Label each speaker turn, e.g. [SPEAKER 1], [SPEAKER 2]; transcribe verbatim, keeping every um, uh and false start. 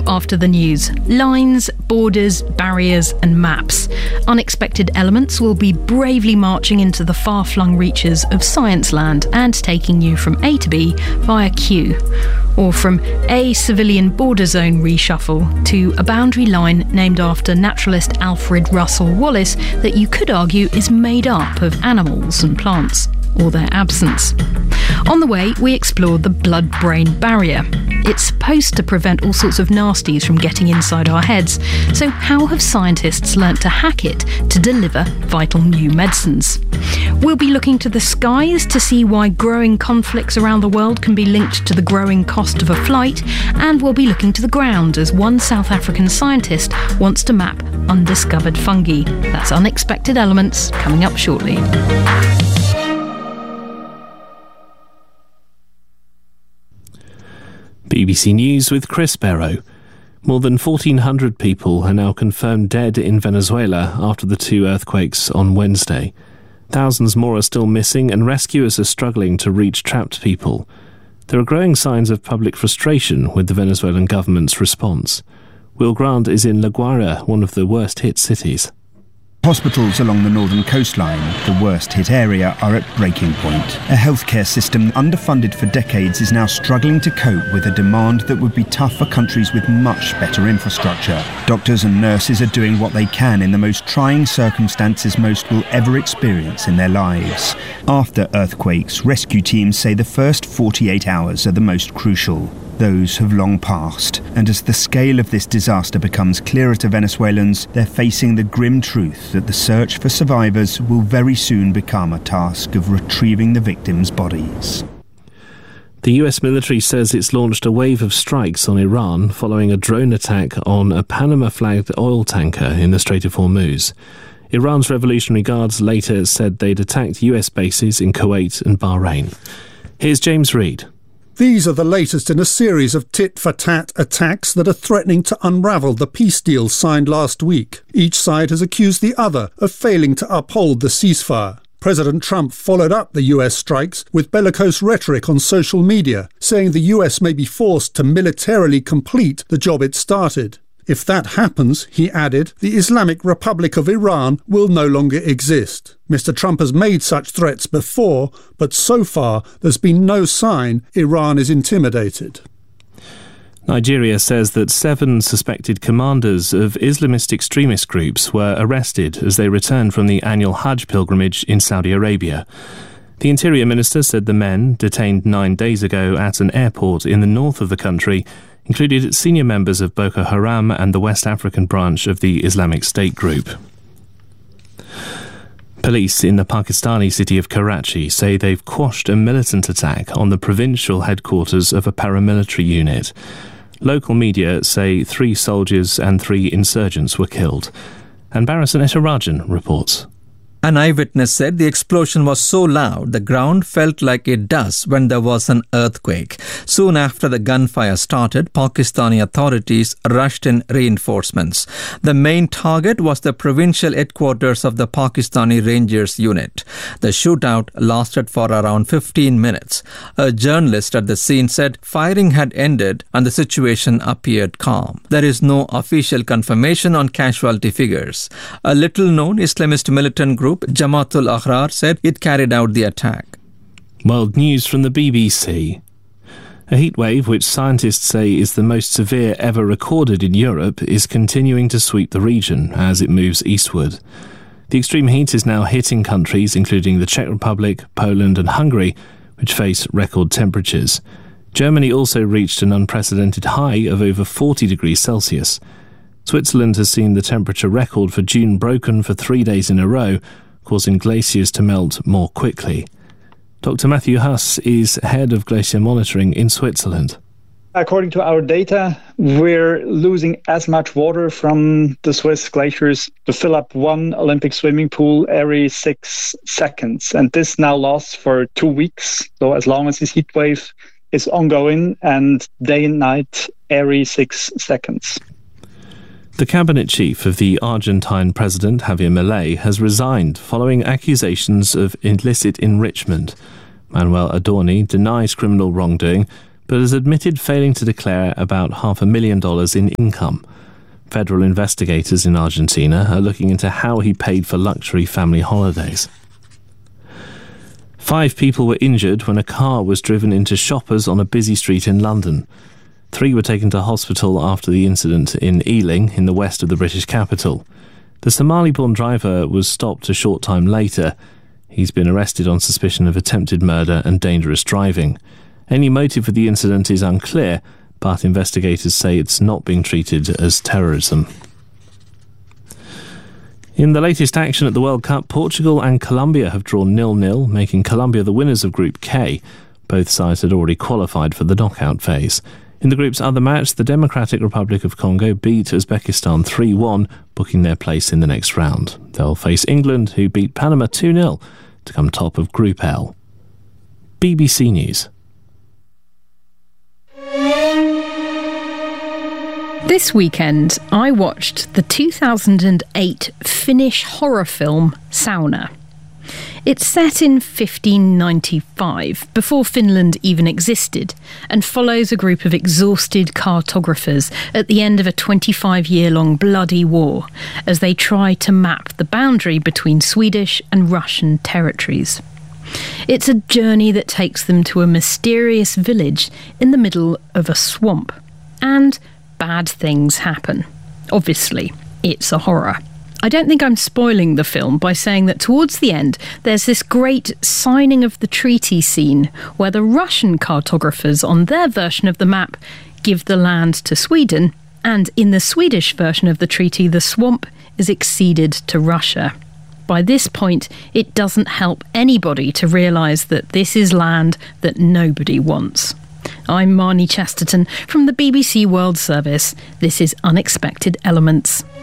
[SPEAKER 1] after the news. Lines, borders, barriers and maps. Unexpected elements will be bravely marching into the far-flung reaches of science land and taking you from A to B via Q. Or from a civilian border zone reshuffle to a boundary line named after naturalist Alfred Russel Wallace that you could argue is made up of animals and plants, or their absence. On the way, we explore the blood-brain barrier. It's supposed to prevent all sorts of nasties from getting inside our heads, so how have scientists learnt to hack it to deliver vital new medicines? We'll be looking to the skies to see why growing conflicts around the world can be linked to the growing cost of a flight, and we'll be looking to the ground as one South African scientist wants to map undiscovered fungi. That's Unexpected Elements, coming up shortly.
[SPEAKER 2] B B C News with Chris Barrow. More than fourteen hundred people are now confirmed dead in Venezuela after the two earthquakes on Wednesday. Thousands more are still missing and rescuers are struggling to reach trapped people. There are growing signs of public frustration with the Venezuelan government's response. Will Grant is in La Guaira, one of the worst-hit cities.
[SPEAKER 3] Hospitals along the northern coastline, the worst-hit area, are at breaking point. A healthcare system underfunded for decades is now struggling to cope with a demand that would be tough for countries with much better infrastructure. Doctors and nurses are doing what they can in the most trying circumstances most will ever experience in their lives. After earthquakes, rescue teams say the first forty-eight hours are the most crucial. Those have long passed, and as the scale of this disaster becomes clearer to Venezuelans, they're facing the grim truth that the search for survivors will very soon become a task of retrieving the victims' bodies.
[SPEAKER 2] The U S military says it's launched a wave of strikes on Iran following a drone attack on a Panama-flagged oil tanker in the Strait of Hormuz. Iran's Revolutionary Guards later said they'd attacked U S bases in Kuwait and Bahrain. Here's James Reid.
[SPEAKER 4] These are the latest in a series of tit-for-tat attacks that are threatening to unravel the peace deal signed last week. Each side has accused the other of failing to uphold the ceasefire. President Trump followed up the U S strikes with bellicose rhetoric on social media, saying the U S may be forced to militarily complete the job it started. If that happens, he added, the Islamic Republic of Iran will no longer exist. Mister Trump has made such threats before, but so far there's been no sign Iran is intimidated.
[SPEAKER 2] Nigeria says that seven suspected commanders of Islamist extremist groups were arrested as they returned from the annual Hajj pilgrimage in Saudi Arabia. The Interior Minister said the men, detained nine days ago at an airport in the north of the country, included senior members of Boko Haram and the West African branch of the Islamic State group. Police in the Pakistani city of Karachi say they've quashed a militant attack on the provincial headquarters of a paramilitary unit. Local media say three soldiers and three insurgents were killed. And Barasan Etarajan reports.
[SPEAKER 5] An eyewitness said the explosion was so loud the ground felt like it does when there was an earthquake. Soon after the gunfire started, Pakistani authorities rushed in reinforcements. The main target was the provincial headquarters of the Pakistani Rangers unit. The shootout lasted for around fifteen minutes. A journalist at the scene said firing had ended and the situation appeared calm. There is no official confirmation on casualty figures. A little-known Islamist militant group Jamaatul Ahrar said it carried out the attack.
[SPEAKER 2] World news from the B B C. A heatwave, which scientists say is the most severe ever recorded in Europe, is continuing to sweep the region as it moves eastward. The extreme heat is now hitting countries including the Czech Republic, Poland and Hungary, which face record temperatures. Germany also reached an unprecedented high of over forty degrees Celsius. Switzerland has seen the temperature record for June broken for three days in a row, causing glaciers to melt more quickly. Doctor Matthew Huss is head of glacier monitoring in Switzerland.
[SPEAKER 6] According to our data, we're losing as much water from the Swiss glaciers to fill up one Olympic swimming pool every six seconds. And this now lasts for two weeks. So as long as this heat wave is ongoing and day and night every six seconds.
[SPEAKER 2] The cabinet chief of the Argentine president, Javier Milei, has resigned following accusations of illicit enrichment. Manuel Adorni denies criminal wrongdoing, but has admitted failing to declare about half a million dollars in income. Federal investigators in Argentina are looking into how he paid for luxury family holidays. Five people were injured when a car was driven into shoppers on a busy street in London. Three were taken to hospital after the incident in Ealing, in the west of the British capital. The Somali-born driver was stopped a short time later. He's been arrested on suspicion of attempted murder and dangerous driving. Any motive for the incident is unclear, but investigators say it's not being treated as terrorism. In the latest action at the World Cup, Portugal and Colombia have drawn nil nil, making Colombia the winners of Group K. Both sides had already qualified for the knockout phase. In the group's other match, the Democratic Republic of Congo beat Uzbekistan three one, booking their place in the next round. They'll face England, who beat Panama two nil, to come top of Group L. B B C News.
[SPEAKER 1] This weekend, I watched the two thousand eight Finnish horror film Sauna. It's set in fifteen ninety-five, before Finland even existed, and follows a group of exhausted cartographers at the end of a twenty-five-year-long bloody war as they try to map the boundary between Swedish and Russian territories. It's a journey that takes them to a mysterious village in the middle of a swamp. And bad things happen. Obviously, it's a horror. I don't think I'm spoiling the film by saying that towards the end there's this great signing of the treaty scene where the Russian cartographers on their version of the map give the land to Sweden, and in the Swedish version of the treaty the swamp is acceded to Russia. By this point, it doesn't help anybody to realise that this is land that nobody wants. I'm Marnie Chesterton from the B B C World Service. This is Unexpected Elements.